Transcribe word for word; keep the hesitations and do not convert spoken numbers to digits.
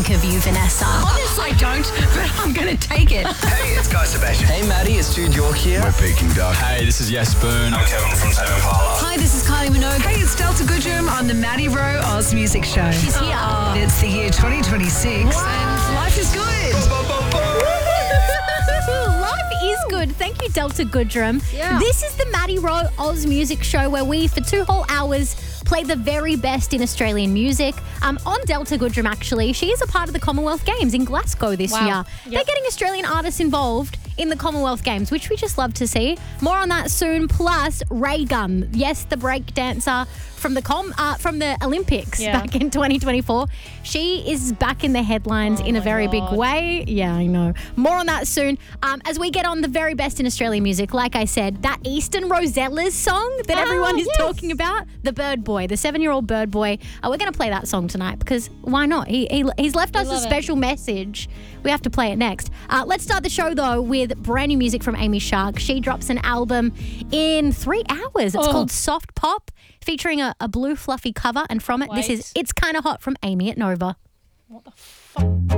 think of you, Vanessa. Honestly, I don't, but I'm going to take it. Hey, it's Guy Sebastian. Hey Maddie, it's Jude York here. We're Peking Duck. Hey, this is Yes Boone. I'm Kevin from Tame Impala. Hi, this is Kylie Minogue. Hey, it's Delta Goodrum on the Maddie Rowe Oz Music Show. She's here. Oh, it's the year twenty twenty-six and life is good. Life is good. Thank you, Delta Goodrum. Yeah. This is the Maddie Rowe Oz Music Show where we, for two whole hours, play the very best in Australian music. Um, on Delta Goodrum, actually, she is a part of the Commonwealth Games in Glasgow this Wow. year. Yep. They're getting Australian artists involved in the Commonwealth Games, which we just love to see. More on that soon. Plus, Ray Gun, yes, the break dancer from the com uh, from the Olympics Yeah. back in twenty twenty-four. She is back in the headlines Oh in a my very God. big way. Yeah, I know. More on that soon. Um, as we get on the very best in Australian music, like I said, that Easton Rosella's song that Oh, everyone is yes. talking about, the Bird Boy, the seven-year-old Bird Boy. Uh, we're going to play that song tonight because why not? He, he He's left us a love it. special message. We have to play it next. Uh, let's start the show, though, with brand new music from Amy Shark. She drops an album in three hours. It's Oh. called Soft Pop, featuring a, a blue fluffy cover. And from it, this is Wait. It's Kinda Hot from Amy at Nova. What the fuck?